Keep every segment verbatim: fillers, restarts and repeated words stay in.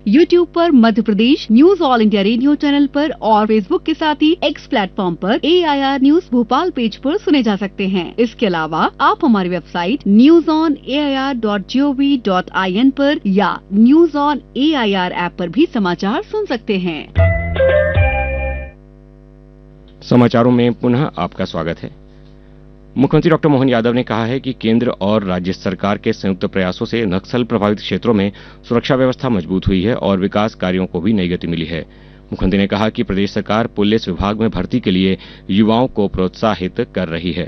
YouTube पर Madhya Pradesh news all India radio channel पर और फेसबुक के साथ ही एक्स प्लेटफॉर्म पर ए I R news Bhopal page पर सुने जा सकते हैं। इसके अलावा आप हमारी website news on A I R dot G O V dot I N पर या news on A I R app पर भी समाचार सुन सकते हैं। समाचारों में पुनः आपका स्वागत है। मुख्यमंत्री डॉक्टर मोहन यादव ने कहा है कि केंद्र और राज्य सरकार के संयुक्त प्रयासों से नक्सल प्रभावित क्षेत्रों में सुरक्षा व्यवस्था मजबूत हुई है और विकास कार्यों को भी नई गति मिली है। मुख्यमंत्री ने कहा कि प्रदेश सरकार पुलिस विभाग में भर्ती के लिए युवाओं को प्रोत्साहित कर रही है।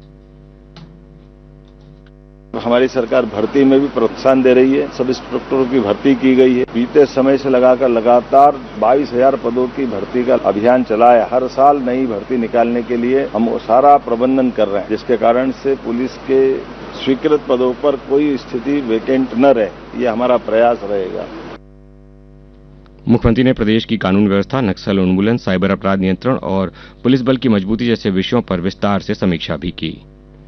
हमारी सरकार भर्ती में भी प्रोत्साहन दे रही है। सब इंस्पेक्टरों की भर्ती की गई है। बीते समय से लगाकर लगातार बाईस हजार पदों की भर्ती का अभियान चला है। हर साल नई भर्ती निकालने के लिए हम सारा प्रबंधन कर रहे हैं, जिसके कारण से पुलिस के स्वीकृत पदों पर कोई स्थिति वेकेंट न रहे। ये हमारा प्रयास रहेगा। मुख्यमंत्री ने प्रदेश की कानून व्यवस्था, नक्सल उन्मूलन, साइबर अपराध नियंत्रण और पुलिस बल की मजबूती जैसे विषयों पर विस्तार से समीक्षा भी की।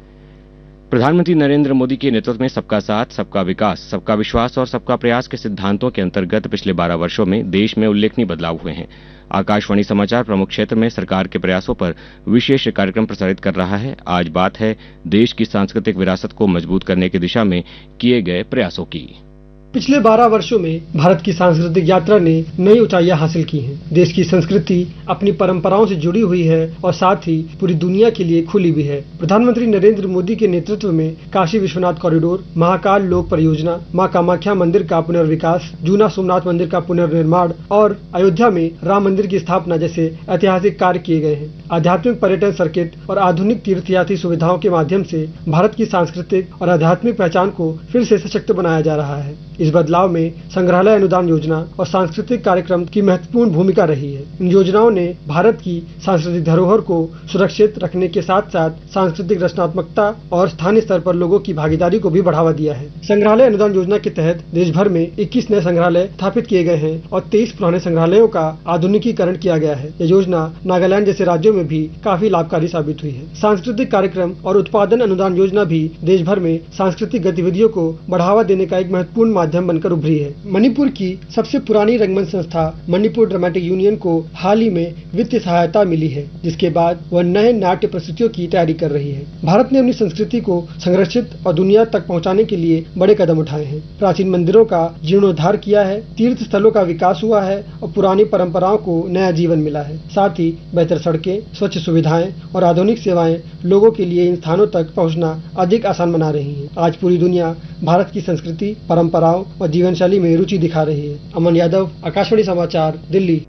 प्रधानमंत्री नरेंद्र मोदी के नेतृत्व में सबका साथ, सबका विकास, सबका विश्वास और सबका प्रयास के सिद्धांतों के अंतर्गत पिछले बारह वर्षों में देश में उल्लेखनीय बदलाव हुए हैं। आकाशवाणी समाचार प्रमुख क्षेत्र में सरकार के प्रयासों पर विशेष कार्यक्रम प्रसारित कर रहा है। आज बात है देश की सांस्कृतिक विरासत को मजबूत करने की दिशा में किए गए प्रयासों की। पिछले बारह वर्षों में भारत की सांस्कृतिक यात्रा ने नई ऊंचाइयां हासिल की हैं। देश की संस्कृति अपनी परंपराओं से जुड़ी हुई है और साथ ही पूरी दुनिया के लिए खुली भी है। प्रधानमंत्री नरेंद्र मोदी के नेतृत्व में काशी विश्वनाथ कॉरिडोर, महाकाल लोक परियोजना, मां कामाख्या मंदिर का पुनर्विकास, जूना सोमनाथ मंदिर का पुनर्निर्माण और अयोध्या में राम मंदिर की स्थापना जैसे ऐतिहासिक कार्य किए गए हैं। आध्यात्मिक पर्यटन सर्किट और आधुनिक तीर्थयात्री सुविधाओं के माध्यम से भारत की सांस्कृतिक और आध्यात्मिक पहचान को फिर से सशक्त बनाया जा रहा है। इस बदलाव में संग्रहालय अनुदान योजना और सांस्कृतिक कार्यक्रम की महत्वपूर्ण भूमिका रही है। इन योजनाओं ने भारत की सांस्कृतिक धरोहर को सुरक्षित रखने के साथ साथ सांस्कृतिक रचनात्मकता और स्थानीय स्तर पर लोगों की भागीदारी को भी बढ़ावा दिया है। संग्रहालय अनुदान योजना के तहत देश भर में इक्कीस नए संग्रहालय स्थापित किए गए हैं और तेईस पुराने संग्रहालयों का आधुनिकीकरण किया गया है। यह योजना नागालैंड जैसे राज्यों में भी काफी लाभकारी साबित हुई है। सांस्कृतिक कार्यक्रम और उत्पादन अनुदान योजना भी देश भर में सांस्कृतिक गतिविधियों को बढ़ावा देने का एक महत्वपूर्ण माध्यम बनकर उभरी है। मणिपुर की सबसे पुरानी रंगमंच संस्था मणिपुर ड्रामेटिक यूनियन को हाल ही में वित्तीय सहायता मिली है, जिसके बाद वह नए नाट्य प्रस्तुतियों की तैयारी कर रही है। भारत ने अपनी संस्कृति को संरक्षित और दुनिया तक पहुंचाने के लिए बड़े कदम उठाए हैं। प्राचीन मंदिरों का जीर्णोद्धार किया है, तीर्थ स्थलों का विकास हुआ है और पुरानी परंपराओं को नया जीवन मिला है। साथ ही बेहतर सड़कें, स्वच्छ सुविधाएं और आधुनिक सेवाएं लोगों के लिए इन स्थानों तक पहुंचना अधिक आसान बना रही है। आज पूरी दुनिया भारत की संस्कृति, परंपराओं और जीवन शैली में रुचि दिखा रही है। अमन यादव, आकाशवाणी समाचार, दिल्ली।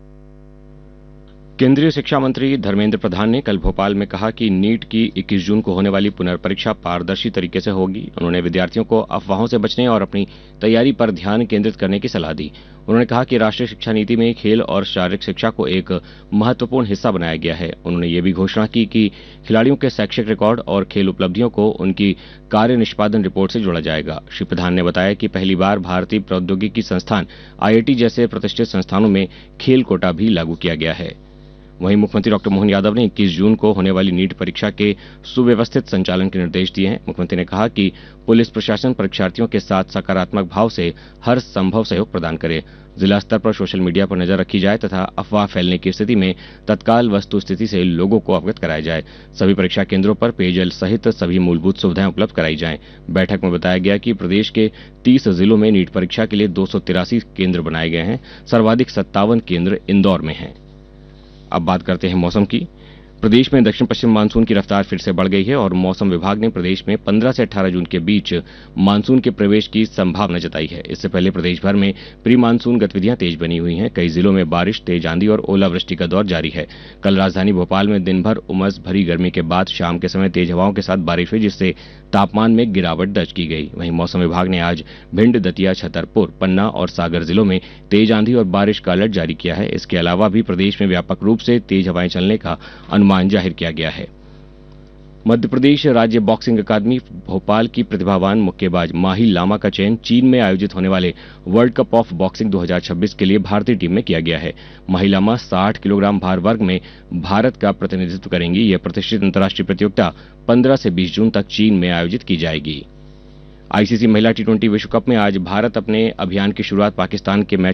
केंद्रीय शिक्षा मंत्री धर्मेंद्र प्रधान ने कल भोपाल में कहा कि नीट की इक्कीस जून को होने वाली पुनर्परीक्षा पारदर्शी तरीके से होगी। उन्होंने विद्यार्थियों को अफवाहों से बचने और अपनी तैयारी पर ध्यान केंद्रित करने की सलाह दी। उन्होंने कहा कि राष्ट्रीय शिक्षा नीति में खेल और शारीरिक शिक्षा को एक महत्वपूर्ण हिस्सा बनाया गया है। उन्होंने ये भी घोषणा की कि खिलाड़ियों के शैक्षिक रिकॉर्ड और खेल उपलब्धियों को उनकी कार्य निष्पादन रिपोर्ट से जोड़ा जाएगा। श्री प्रधान ने बताया कि पहली बार भारतीय प्रौद्योगिकी संस्थान आई आई टी जैसे प्रतिष्ठित संस्थानों में खेल कोटा भी लागू किया गया है। वहीं मुख्यमंत्री डॉक्टर मोहन यादव ने इक्कीस जून को होने वाली नीट परीक्षा के सुव्यवस्थित संचालन के निर्देश दिए हैं। मुख्यमंत्री ने कहा कि पुलिस प्रशासन परीक्षार्थियों के साथ सकारात्मक भाव से हर संभव सहयोग प्रदान करे। जिला स्तर पर सोशल मीडिया पर नजर रखी जाए तथा अफवाह फैलने की स्थिति में तत्काल वस्तु स्थिति से लोगों को अवगत कराया जाए। सभी परीक्षा केंद्रों पर पेयजल सहित सभी मूलभूत सुविधाएं उपलब्ध कराई जाएं। बैठक में बताया गया कि प्रदेश के तीस जिलों में नीट परीक्षा के लिए दो सौ तिरासी केंद्र बनाए गए हैं। सर्वाधिक सत्तावन केंद्र इंदौर में हैं। अब बात करते हैं मौसम की। प्रदेश में दक्षिण पश्चिम मानसून की रफ्तार फिर से बढ़ गई है और मौसम विभाग ने प्रदेश में पंद्रह से अठारह जून के बीच मानसून के प्रवेश की संभावना जताई है। इससे पहले प्रदेश भर में प्री मानसून गतिविधियां तेज बनी हुई हैं। कई जिलों में बारिश, तेज आंधी और ओलावृष्टि का दौर जारी है। कल राजधानी भोपाल में दिन भर उमस भरी गर्मी के बाद शाम के समय तेज हवाओं के साथ बारिश हुई, जिससे तापमान में गिरावट दर्ज की गई। वहीं मौसम विभाग ने आज भिंड, दतिया, छतरपुर, पन्ना और सागर जिलों में तेज आंधी और बारिश का अलर्ट जारी किया है। इसके अलावा भी प्रदेश में व्यापक रूप से तेज हवाएं चलने का अनुमान जाहिर किया गया है। मध्य प्रदेश राज्य बॉक्सिंग अकादमी भोपाल की प्रतिभावान मुक्केबाज माही लामा का चयन चीन में आयोजित होने वाले वर्ल्ड कप ऑफ बॉक्सिंग दो हज़ार छब्बीस के लिए भारतीय टीम में किया गया है। माही लामा साठ किलोग्राम भार वर्ग में भारत का प्रतिनिधित्व करेंगी। यह प्रतिष्ठित अंतर्राष्ट्रीय प्रतियोगिता पंद्रह से बीस जून तक चीन में आयोजित की जाएगी। आईसीसी महिला टी ट्वेंटी विश्व कप में आज भारत अपने अभियान की शुरुआत पाकिस्तान के मैच